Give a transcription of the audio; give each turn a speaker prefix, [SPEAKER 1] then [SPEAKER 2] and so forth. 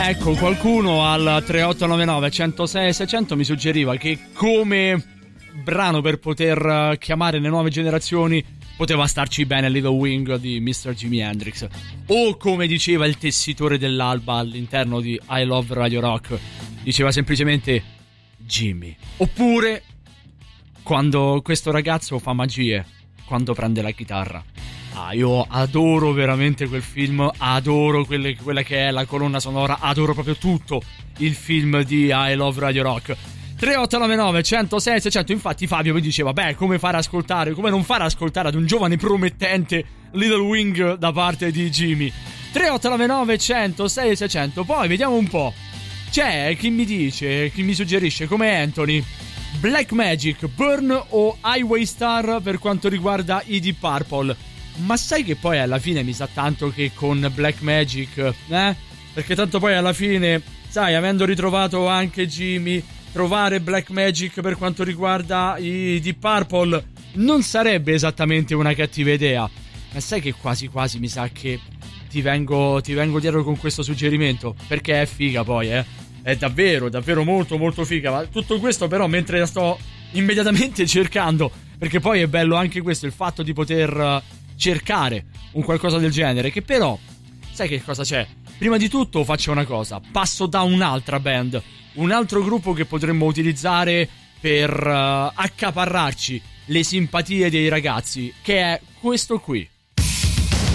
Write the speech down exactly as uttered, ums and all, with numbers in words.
[SPEAKER 1] Ecco, qualcuno al tre otto nove nove uno zero sei sei zero zero mi suggeriva che come brano per poter chiamare le nuove generazioni poteva starci bene Little Wing di mister Jimi Hendrix, o come diceva il tessitore dell'Alba all'interno di I Love Radio Rock, diceva semplicemente Jimmy. Oppure quando questo ragazzo fa magie quando prende la chitarra. Ah, io adoro veramente quel film, adoro quelle, quella che è la colonna sonora, adoro proprio tutto il film di I Love Radio Rock. tre otto nove nove uno zero sei sei zero zero. Infatti Fabio mi diceva, beh, come fare ascoltare, come non fare ascoltare ad un giovane promettente Little Wing da parte di Jimmy. tre otto nove nove uno zero sei sei zero zero. Poi vediamo un po', c'è chi mi dice, chi mi suggerisce, come Anthony, Black Magic, Burn o Highway Star per quanto riguarda i Deep Purple. Ma sai che poi alla fine mi sa tanto che con Black Magic, eh? Perché tanto poi alla fine, sai, avendo ritrovato anche Jimmy, trovare Black Magic per quanto riguarda i Deep Purple non sarebbe esattamente una cattiva idea. Ma sai che quasi quasi mi sa che ti vengo, ti vengo dietro con questo suggerimento, perché è figa poi, eh? È davvero, davvero molto molto figa. Ma tutto questo però mentre la sto immediatamente cercando, perché poi è bello anche questo, il fatto di poter cercare un qualcosa del genere, che però sai che cosa c'è? Prima di tutto faccio una cosa, passo da un'altra band, un altro gruppo che potremmo utilizzare per uh, accaparrarci le simpatie dei ragazzi, che è questo qui.